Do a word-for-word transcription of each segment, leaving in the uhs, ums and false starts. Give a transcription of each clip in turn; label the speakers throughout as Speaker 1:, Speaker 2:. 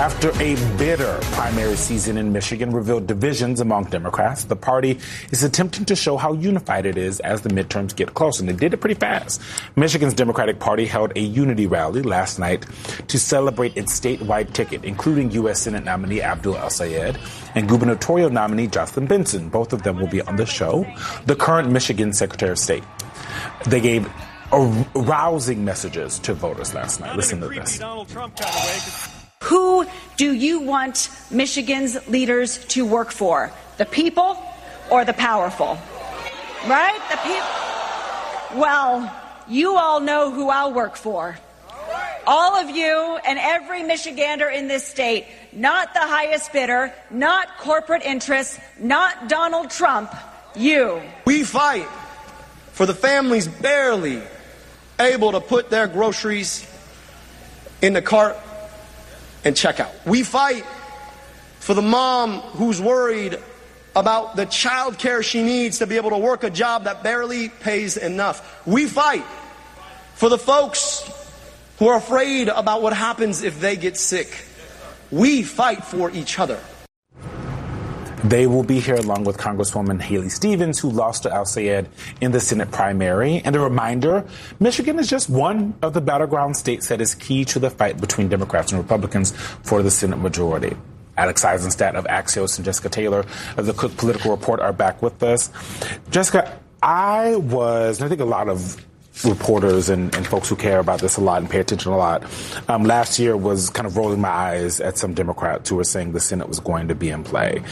Speaker 1: After a bitter primary season in Michigan revealed divisions among Democrats, the party is attempting to show how unified it is as the midterms get close, and they did it pretty fast. Michigan's Democratic Party held a unity rally last night to celebrate its statewide ticket, including U S Senate nominee Abdul El-Sayed and gubernatorial nominee Jocelyn Benson. Both of them will be on the show. The current Michigan Secretary of State. They gave rousing messages to voters last night. Listen to this.
Speaker 2: Who do you want Michigan's leaders to work for? The people or the powerful? Right? The people. Well, you all know who I'll work for. All of you and every Michigander in this state, not the highest bidder, not corporate interests, not Donald Trump, you.
Speaker 3: We fight for the families barely able to put their groceries in the cart and check out. We fight for the mom who's worried about the child care she needs to be able to work a job that barely pays enough. We fight for the folks who are afraid about what happens if they get sick. We fight for each other.
Speaker 1: They will be here along with Congresswoman Haley Stevens, who lost to El-Sayed in the Senate primary. And a reminder, Michigan is just one of the battleground states that is key to the fight between Democrats and Republicans for the Senate majority. Alex Eisenstadt of Axios and Jessica Taylor of the Cook Political Report are back with us. Jessica, I was, I think a lot of reporters and, and folks who care about this a lot and pay attention a lot, um, last year was kind of rolling my eyes at some Democrats who were saying the Senate was going to be in play.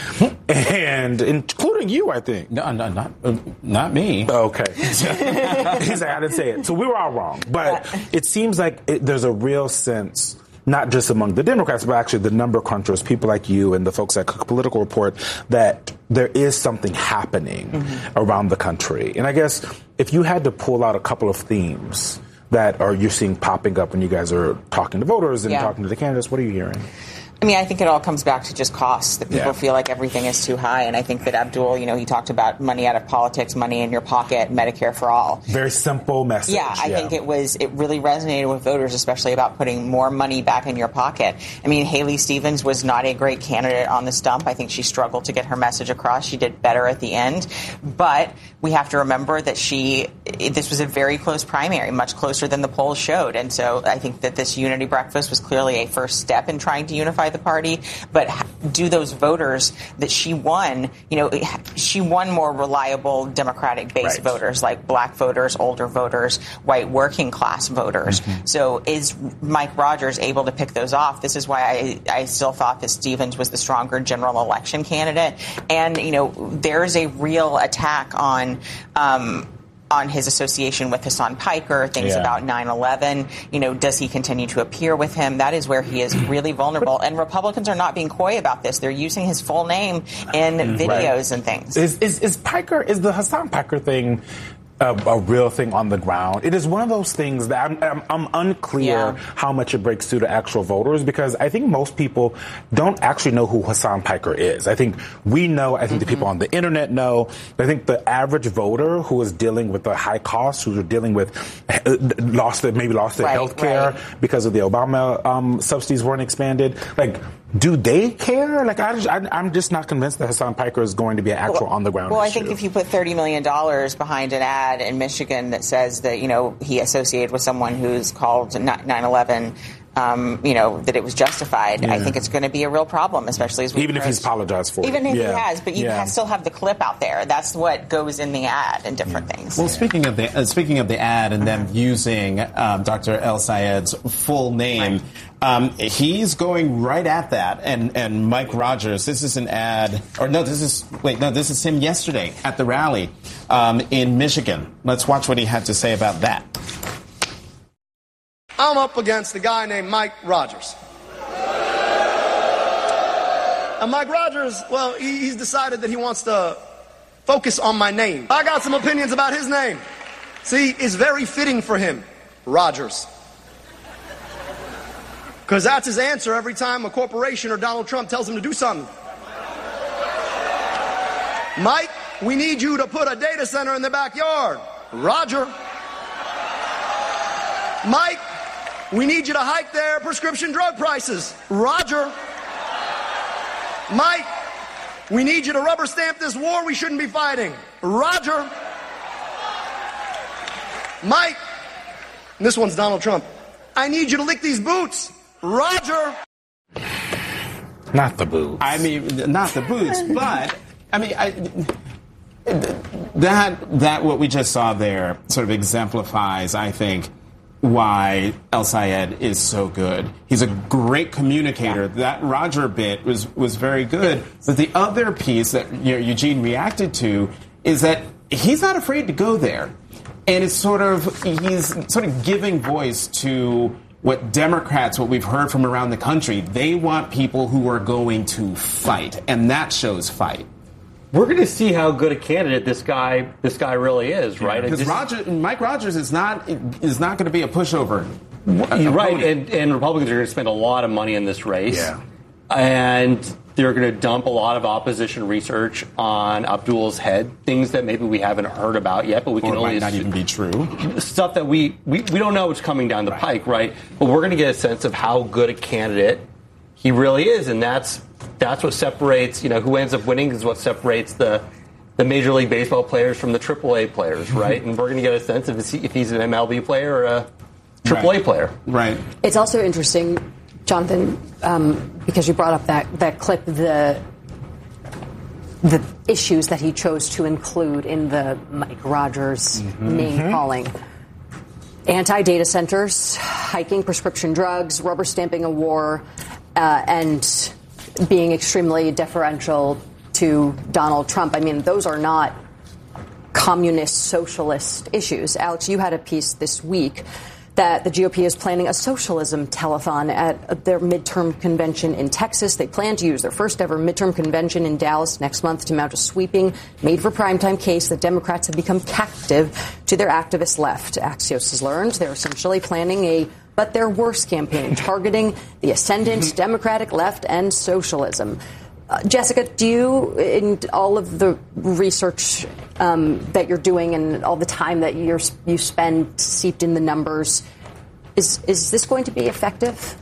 Speaker 1: And including you, I think.
Speaker 4: No, no, not, uh, not me.
Speaker 1: Okay. He's like, I didn't say it. So we were all wrong. But it seems like it, there's a real sense, not just among the Democrats, but actually the number crunchers, people like you and the folks at Cook Political Report, that there is something happening mm-hmm. around the country. And I guess if you had to pull out a couple of themes that are you're seeing popping up when you guys are talking to voters and yeah. talking to the candidates, what are you hearing?
Speaker 5: I mean, I think it all comes back to just costs, that people
Speaker 1: yeah.
Speaker 5: feel like everything is too high. And I think that Abdul, you know, he talked about money out of politics, money in your pocket, Medicare for all.
Speaker 1: Very simple message.
Speaker 5: Yeah, I
Speaker 1: yeah.
Speaker 5: think it was, it really resonated with voters, especially about putting more money back in your pocket. I mean, Haley Stevens was not a great candidate on the stump. I think she struggled to get her message across. She did better at the end. But we have to remember that she, this was a very close primary, much closer than the polls showed. And so I think that this unity breakfast was clearly a first step in trying to unify the party. But do those voters that she won, you know, she won more reliable Democratic base right. voters, like black voters, older voters, white working class voters. Mm-hmm. So is Mike Rogers able to pick those off? This is why I, I still thought that Stevens was the stronger general election candidate. And, you know, there's a real attack on um, on his association with Hassan Piker, things yeah. about nine eleven. You know, does he continue to appear with him? That is where he is really vulnerable. And Republicans are not being coy about this. They're using his full name in videos right. and things.
Speaker 1: Is, is, is Piker, is the Hassan Piker thing A, a real thing on the ground? It is one of those things that I'm, I'm, I'm unclear yeah. how much it breaks through to actual voters, because I think most people don't actually know who Hassan Piker is. I think we know, I think mm-hmm. the people on the internet know. I think the average voter who is dealing with the high costs, who are dealing with uh, lost their, maybe lost their
Speaker 5: right,
Speaker 1: health care
Speaker 5: right.
Speaker 1: because of the Obama um, subsidies weren't expanded. Like, do they care? Like, I, I, I'm just not convinced that Hassan Piker is going to be an actual
Speaker 5: well,
Speaker 1: on the ground
Speaker 5: Well,
Speaker 1: issue.
Speaker 5: I think if you put thirty million dollars behind an ad in Michigan that says that, you know, he associated with someone who's called nine eleven, um, you know, that it was justified, yeah. I think it's going to be a real problem, especially as we
Speaker 1: Even if he's apologized for
Speaker 5: Even
Speaker 1: it.
Speaker 5: if
Speaker 1: yeah.
Speaker 5: he has, but you
Speaker 1: yeah.
Speaker 5: still have the clip out there. That's what goes in the ad and different yeah. things.
Speaker 4: Well, speaking of the uh, speaking of the ad and them using um, Doctor El-Sayed's full name, right. Um, he's going right at that, and, and Mike Rogers, this is an ad, or no, this is, wait, no, this is him yesterday at the rally um, in Michigan. Let's watch what he had to say about that.
Speaker 3: I'm up against a guy named Mike Rogers. And Mike Rogers, well, he, he's decided that he wants to focus on my name. I got some opinions about his name. See, it's very fitting for him, Rogers. Because that's his answer every time a corporation or Donald Trump tells him to do something. Mike, we need you to put a data center in the backyard. Roger. Mike, we need you to hike their prescription drug prices. Roger. Mike, we need you to rubber stamp this war we shouldn't be fighting. Roger. Mike, and this one's Donald Trump, I need you to lick these boots. Roger.
Speaker 1: Not the boots.
Speaker 4: I mean, not the boots, but I mean, I, that that what we just saw there sort of exemplifies, I think, why El-Sayed is so good. He's a great communicator. That Roger bit was was very good. But the other piece that you know, Eugene reacted to is that he's not afraid to go there, and it's sort of he's sort of giving voice to what Democrats, what we've heard from around the country, they want people who are going to fight, and that shows fight.
Speaker 6: We're going to see how good a candidate this guy this guy really is, right?
Speaker 4: Because Roger, Mike Rogers is not is not going to be a pushover,
Speaker 6: right? And, and Republicans are going to spend a lot of money in this race,
Speaker 1: yeah.
Speaker 6: and they're going to dump a lot of opposition research on Abdul's head, things that maybe we haven't heard about yet, but we can
Speaker 4: or
Speaker 6: only
Speaker 4: might not even be true.
Speaker 6: Stuff that we, we, we don't know what's coming down the right. pike, right? But we're going to get a sense of how good a candidate he really is, and that's that's what separates, you know, who ends up winning is what separates the the Major League Baseball players from the triple A players, right? And we're going to get a sense of if he's an M L B player or a triple A
Speaker 4: right.
Speaker 6: player.
Speaker 4: Right.
Speaker 7: It's also interesting, Jonathan, um, because you brought up that, that clip, the the issues that he chose to include in the Mike Rogers mm-hmm. name-calling. Anti-data centers, hiking prescription drugs, rubber stamping a war, uh, and being extremely deferential to Donald Trump. I mean, those are not communist, socialist issues. Alex, you had a piece this week that the G O P is planning a socialism telethon at their midterm convention in Texas. They plan to use their first ever midterm convention in Dallas next month to mount a sweeping, made-for-primetime case that Democrats have become captive to their activist left. Axios has learned they're essentially planning a but their worst campaign, targeting the ascendant Democratic left and socialism. Uh, Jessica, do you, in all of the research um, that you're doing and all the time that you're, you spend seeped in the numbers, is is this going to be effective?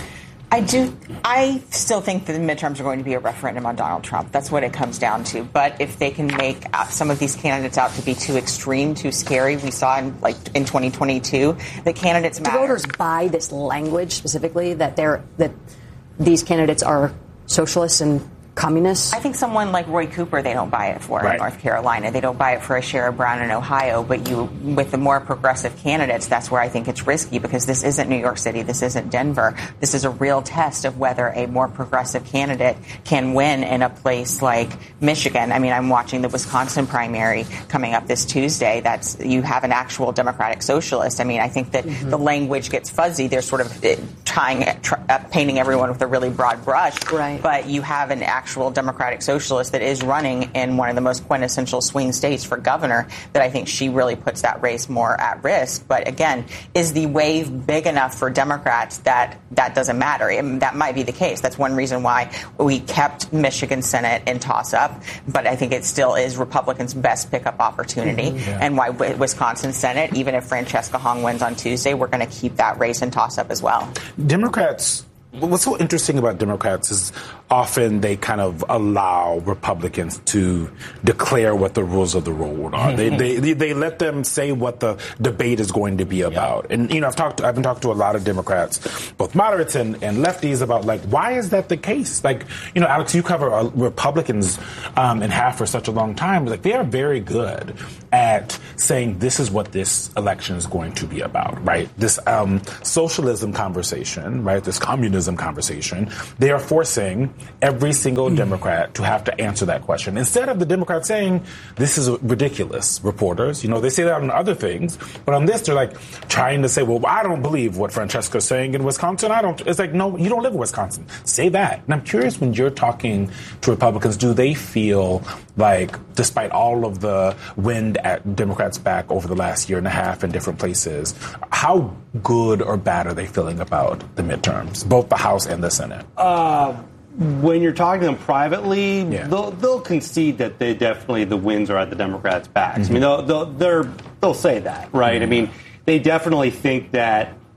Speaker 5: I do. I still think that the midterms are going to be a referendum on Donald Trump. That's what it comes down to. But if they can make some of these candidates out to be too extreme, too scary, we saw in like in twenty twenty-two, the candidates matter.
Speaker 7: Do voters buy this language specifically that they're that these candidates are socialists and communists?
Speaker 5: I think someone like Roy Cooper, they don't buy it for
Speaker 1: right.
Speaker 5: in North Carolina. They don't buy it for a Sherrod Brown in Ohio. But you, with the more progressive candidates, that's where I think it's risky because this isn't New York City. This isn't Denver. This is a real test of whether a more progressive candidate can win in a place like Michigan. I mean, I'm watching the Wisconsin primary coming up this Tuesday. That's you have an actual Democratic socialist. I mean, I think that mm-hmm. the language gets fuzzy. They're sort of trying, try, uh, painting everyone with a really broad brush.
Speaker 7: Right.
Speaker 5: But you have an actual actual Democratic socialist that is running in one of the most quintessential swing states for governor that I think she really puts that race more at risk. But again, is the wave big enough for Democrats that that doesn't matter? And that might be the case. That's one reason why we kept Michigan Senate in toss-up. But I think it still is Republicans' best pickup opportunity. Mm-hmm, yeah. And why Wisconsin Senate, even if Francesca Hong wins on Tuesday, we're going to keep that race in toss-up as well.
Speaker 1: Democrats... What's so interesting about Democrats is often they kind of allow Republicans to declare what the rules of the road are. they, they they let them say what the debate is going to be about. Yeah. And you know, I've talked, to, I've been talking to a lot of Democrats, both moderates and, and lefties, about like why is that the case? Like, you know, Alex, you cover uh, Republicans um, in half for such a long time. Like they are very good at saying this is what this election is going to be about, right? This um, socialism conversation, right? This communism conversation. They are forcing every single Democrat to have to answer that question. Instead of the Democrats saying, this is ridiculous, reporters, you know, they say that on other things, but on this, they're like trying to say, well, I don't believe what Francesca's saying in Wisconsin. I don't. It's like, no, you don't live in Wisconsin. Say that. And I'm curious, when you're talking to Republicans, do they feel like, despite all of the wind at Democrats' back over the last year and a half in different places, how good or bad are they feeling about the midterms, both the House and the Senate?
Speaker 6: Uh, when you're talking to them privately,
Speaker 1: yeah.
Speaker 6: they'll, they'll concede that they definitely the winds are at the Democrats' backs. Mm-hmm. I mean, they'll, they'll, they're, they'll say that, right? Mm-hmm. I mean, they definitely think that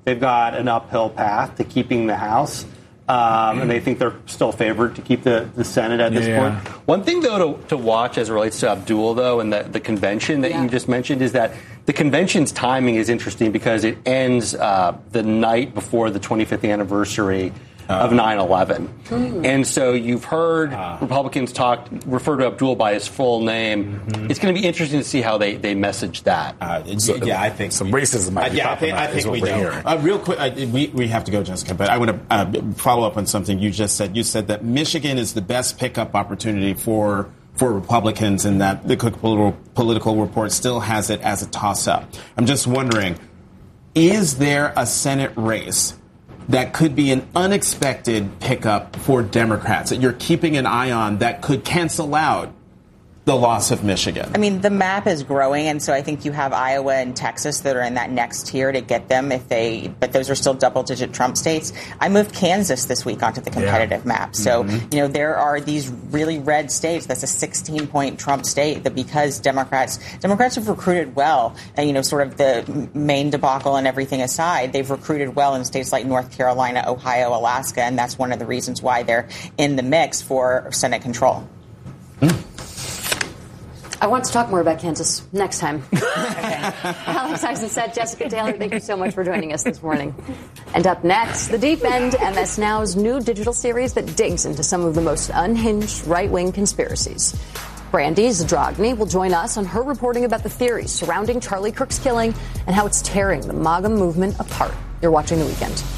Speaker 6: they've got an uphill path to keeping the House. Um, and they think they're still favored to keep the, the Senate at this
Speaker 1: yeah.
Speaker 6: point. One thing, though, to, to watch as it relates to Abdul, though, and the, the convention that yeah. you just mentioned is that the convention's timing is interesting because it ends uh, the night before the twenty-fifth anniversary of nine eleven. Mm. And so you've heard uh. Republicans talk, refer to Abdul by his full name. Mm-hmm. It's going to be interesting to see how they, they message that.
Speaker 4: Uh, so, yeah, I think
Speaker 1: some racism might
Speaker 4: uh,
Speaker 1: be
Speaker 4: yeah, I think, I think we know. Uh, real quick, uh, we, we have to go, Jessica, but I want to uh, follow up on something you just said. You said that Michigan is the best pickup opportunity for for Republicans and that the Cook Political, Political Report still has it as a toss-up. I'm just wondering, is there a Senate race that could be an unexpected pickup for Democrats that you're keeping an eye on that could cancel out the loss of Michigan?
Speaker 5: I mean, the map is growing, and so I think you have Iowa and Texas that are in that next tier to get them if they, but those are still double-digit Trump states. I moved Kansas this week onto the competitive yeah. map. So, mm-hmm. you know, there are these really red states. That's a sixteen-point Trump state that because Democrats, Democrats have recruited well, and, you know, sort of the Maine debacle and everything aside, they've recruited well in states like North Carolina, Ohio, Alaska, and that's one of the reasons why they're in the mix for Senate control.
Speaker 7: Mm. I want to talk more about Kansas next time. Okay. Alex Eisenstadt, Jessica Taylor, thank you so much for joining us this morning. And up next, The Deep End, M S Now's new digital series that digs into some of the most unhinged right-wing conspiracies. Brandy Zadrogny will join us on her reporting about the theories surrounding Charlie Kirk's killing and how it's tearing the MAGA movement apart. You're watching The Weekend.